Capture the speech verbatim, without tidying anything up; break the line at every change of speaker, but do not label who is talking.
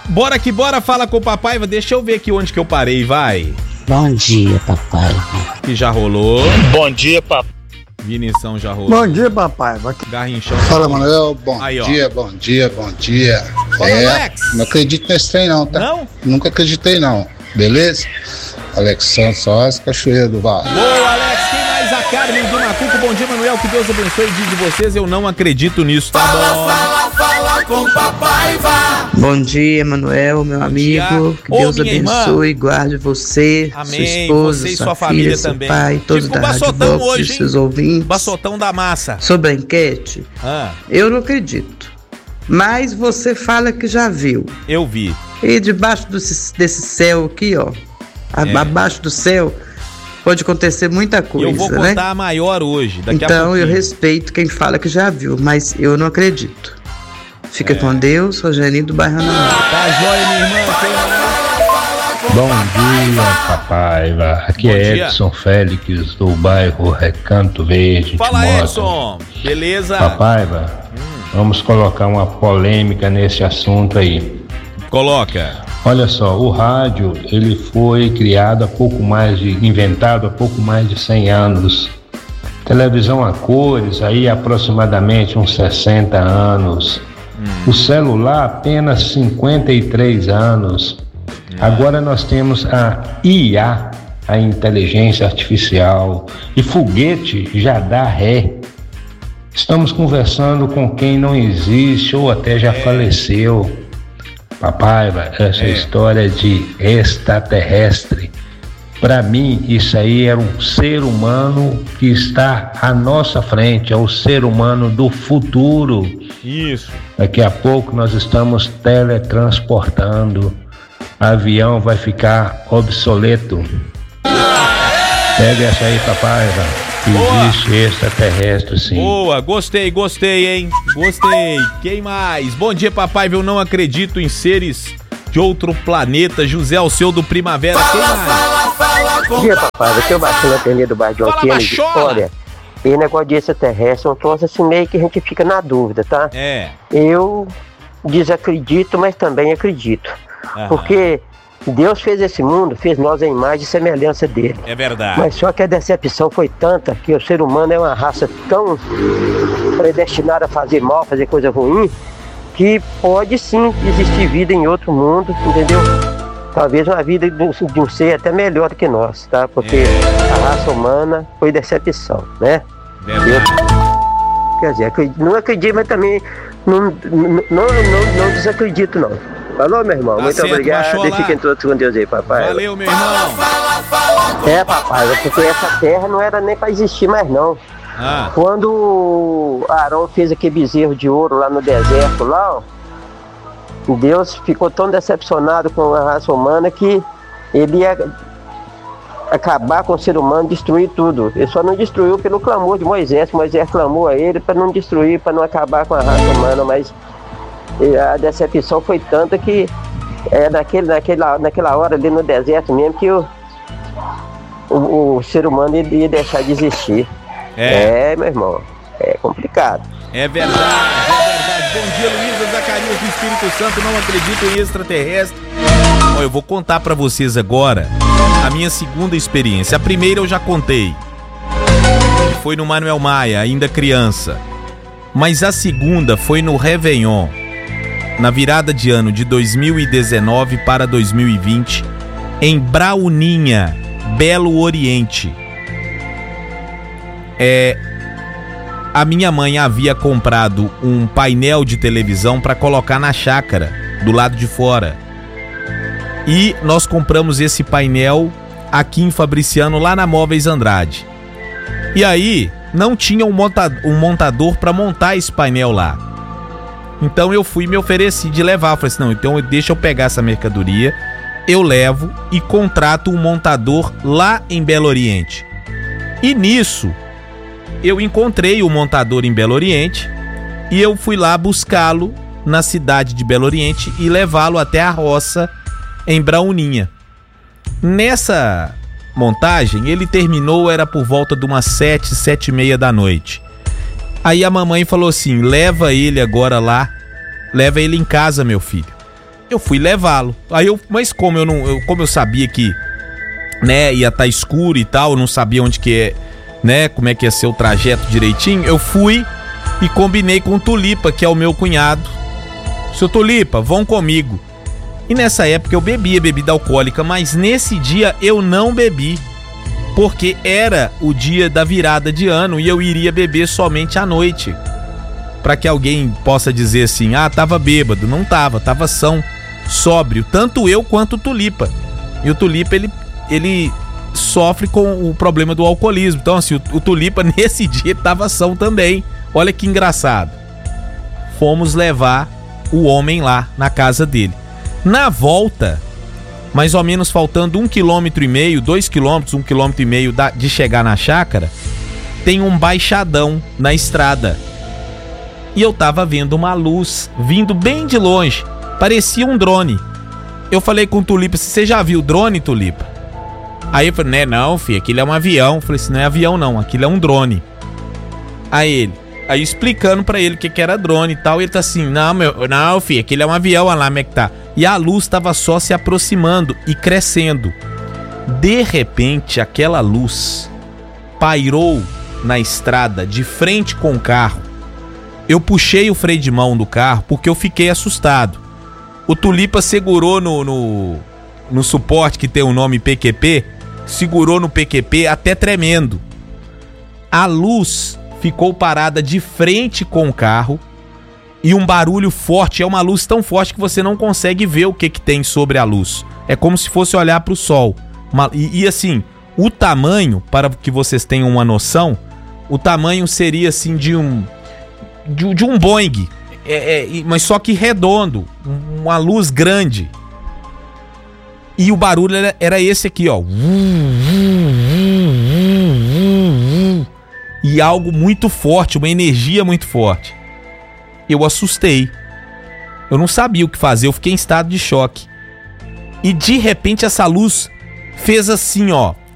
Bora que bora, fala com o papai. Deixa eu ver aqui onde que eu parei, vai.
Bom dia, papai.
Que já rolou.
Bom dia, papai.
Vinição já rolou.
Bom dia, papai.
Garrinchão.
Fala, Manuel. Bom
Aí,
dia, bom dia, bom dia.
Fala,
é,
Alex.
Não acredito nesse trem, não, tá?
Não?
Nunca acreditei, não. Beleza? Alex Santos, Soares, Cachoeira do Vale.
Boa, Alex. Quem mais? A Carmen do Macuco. Bom dia, Manuel. Que Deus abençoe o dia de vocês. Eu não acredito nisso, tá
Fala,
bom?
fala, fala com o papai, vá.
Bom dia, Manuel, meu amigo. Que
Ô,
Deus
minha
abençoe e guarde você,
Amém.
sua esposa,
Você e
sua,
sua
filha,
família
seu
também.
pai, todos
Tipo
da
o
Rádio
Bassotão
Box
hoje,
e seus ouvintes.
Bassotão da massa.
Sobre a enquete,
Ah,
eu não acredito. Mas você fala que já viu.
eu vi.
E debaixo desse, desse céu aqui, ó,
É.
abaixo do céu, pode acontecer muita coisa,
Eu vou
né?
contar a maior hoje, daqui a
Então
pouquinho.
eu respeito quem fala que já viu, mas eu não acredito. Fica
É.
com Deus, Rogeninho do Bairro Ana Maria.
Tá joia, minha irmã. Quem mais?
Bom dia, papai. Aqui
Bom
é
dia.
Edson Félix, do bairro Recanto Verde.
Fala,
Timóteo.
Edson. Beleza?
Papai, vamos colocar uma polêmica nesse assunto aí.
Coloca.
Olha só, o rádio, ele foi criado há pouco mais de, inventado há pouco mais de cem anos. Televisão a cores, aí aproximadamente uns sessenta anos. O celular, apenas cinquenta e três anos. Agora nós temos a I A, a inteligência artificial, e foguete já dá ré. Estamos conversando com quem não existe ou até já faleceu. Papai, essa
É.
história de extraterrestre, para mim isso aí era um ser humano que está à nossa frente, é o ser humano do futuro.
Isso.
Daqui a pouco nós estamos teletransportando. Avião vai ficar obsoleto. Pega essa aí, papai. Que
Boa.
existe extraterrestre, sim.
Boa, gostei, gostei, hein? Gostei. Quem mais? Bom dia, papai. Eu não acredito em seres de outro planeta. José Alceu do Primavera. Quem
Fala,
mais?
fala, fala com
Bom dia, papai. Aqui é o Baixinho atendendo do bairro de
Fala,
Alqueira.
Baixola.
Olha, e negócio de extraterrestre é um troço assim meio que a gente fica na dúvida, tá?
É.
Eu desacredito, mas também acredito.
Aham.
Porque Deus fez esse mundo, fez nós a imagem e semelhança dele.
É verdade.
Mas só que a decepção foi tanta que o ser humano é uma raça tão predestinada a fazer mal, fazer coisa ruim, que pode sim existir vida em outro mundo, entendeu? Talvez uma vida de um, de um ser até melhor do que nós, tá? Porque
É.
a raça humana foi decepção, né?
Verdade.
Quer dizer, acredito- não acredito, mas também não, não, não, não, não desacredito, não. Falou, meu irmão?
Tá
Muito
certo,
obrigado.
Baixola.
E fiquem todos com Deus aí, papai.
Valeu, meu irmão.
fala, fala com
É, papai, porque essa terra não era nem para existir mais, não.
Ah,
Quando Arão fez aquele bezerro de ouro lá no deserto, lá, ó, Deus ficou tão decepcionado com a raça humana que ele ia acabar com o ser humano, destruir tudo. Ele só não destruiu pelo clamor de Moisés. Moisés clamou a ele para não destruir, para não acabar com a raça humana, mas a decepção foi tanta que é naquele, naquela, naquela hora ali no deserto mesmo que o, o, o ser humano ia, ia deixar de existir.
é.
É, meu irmão, é complicado.
É verdade, é verdade. Bom dia, Luísa Zacarias do Espírito Santo. Não acredito em extraterrestre. Ó, eu vou contar pra vocês agora a minha segunda experiência. A primeira eu já contei. Foi no Manuel Maia, ainda criança. Mas a segunda foi no Réveillon, na virada de ano de dois mil e dezenove para dois mil e vinte, em Brauninha, Belo Oriente. É... A minha mãe havia comprado um painel de televisão para colocar na chácara, do lado de fora. E nós compramos esse painel aqui em Fabriciano, lá na Móveis Andrade. E aí, não tinha um montador, um montador para montar esse painel lá. Então eu fui e me ofereci de levar. Eu falei assim, não, então deixa eu pegar essa mercadoria, eu levo e contrato um montador lá em Belo Oriente. E nisso, eu encontrei o montador em Belo Oriente e eu fui lá buscá-lo na cidade de Belo Oriente e levá-lo até a roça em Brauninha. Nessa montagem, ele terminou, era por volta de umas sete, sete e meia da noite. Aí a mamãe falou assim, leva ele agora lá, leva ele em casa, meu filho. Eu fui levá-lo. Aí eu, mas como eu não, eu, como eu sabia que, né, ia estar escuro e tal, eu não sabia onde que é, né, como é que ia ser o trajeto direitinho, eu fui e combinei com o Tulipa, que é o meu cunhado. Seu Tulipa, vão comigo. E nessa época eu bebia bebida alcoólica, mas nesse dia eu não bebi, porque era o dia da virada de ano e eu iria beber somente à noite. Pra que alguém possa dizer assim, ah, tava bêbado. Não tava, tava são, sóbrio. Tanto eu quanto o Tulipa. E o Tulipa, ele, ele sofre com o problema do alcoolismo. Então assim, o, o Tulipa nesse dia tava são também. Olha que engraçado. Fomos levar o homem lá na casa dele. Na volta, mais ou menos faltando um quilômetro e meio, dois quilômetros, um quilômetro e meio da, de chegar na chácara, tem um baixadão na estrada. E eu tava vendo uma luz vindo bem de longe. Parecia um drone. Eu falei com o Tulipa, você já viu drone, Tulipa? Aí eu falei, né, não, filho, aquilo é um avião. Eu falei assim, não é avião não, aquilo é um drone. Aí ele, aí explicando pra ele o que que era drone e tal. E ele tá assim, não, meu, não, filho, aquilo é um avião, olha lá como é que tá. E a luz tava só se aproximando e crescendo. De repente, aquela luz pairou na estrada de frente com o carro. Eu puxei o freio de mão do carro porque eu fiquei assustado. O Tulipa segurou no, no, no suporte que tem o nome P Q P, segurou no P Q P até tremendo. A luz ficou parada de frente com o carro e um barulho forte, é uma luz tão forte que você não consegue ver o que, que tem sobre a luz. É como se fosse olhar para o sol. Uma, e, e assim, o tamanho, para que vocês tenham uma noção, o tamanho seria assim de um... De, de um Boeing, é, é, mas só que redondo, uma luz grande. E o barulho era, era esse aqui, ó. E algo muito forte, uma energia muito forte. Eu assustei. Eu não sabia o que fazer, eu fiquei em estado de choque. E de repente essa luz fez assim, ó.